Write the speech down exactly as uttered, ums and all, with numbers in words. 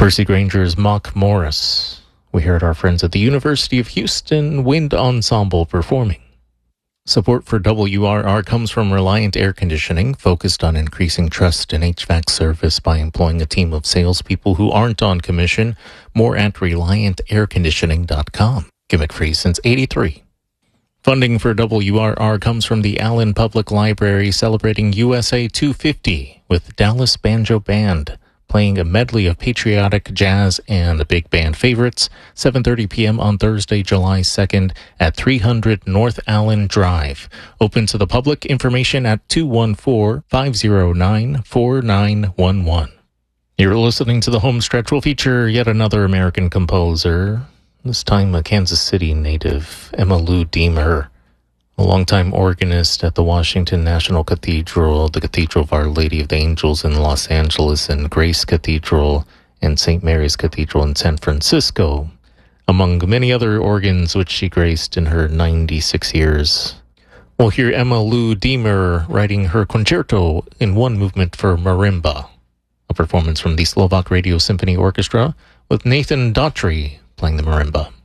Percy Granger's Mock Morris. We heard our friends at the University of Houston Wind Ensemble performing. Support for W R R comes from Reliant Air Conditioning, focused on increasing trust in H V A C service by employing a team of salespeople who aren't on commission. More at reliant air conditioning dot com. Gimmick-free since eighty-three. Funding for W R R comes from the Allen Public Library, celebrating U S A two fifty with Dallas Banjo Band, playing a medley of patriotic jazz and big band favorites, seven thirty p.m. on Thursday, July second at three hundred North Allen Drive. Open to the public. Information at two one four, five zero nine, four nine one one. You're listening to the home stretch. Will feature yet another American composer, this time a Kansas City native, Emma Lou Deemer, a longtime organist at the Washington National Cathedral, the Cathedral of Our Lady of the Angels in Los Angeles, and Grace Cathedral and Saint Mary's Cathedral in San Francisco, among many other organs which she graced in her ninety-six years. We'll hear Emma Lou Deemer writing her concerto in one movement for marimba, a performance from the Slovak Radio Symphony Orchestra with Nathan Daughtry playing the marimba.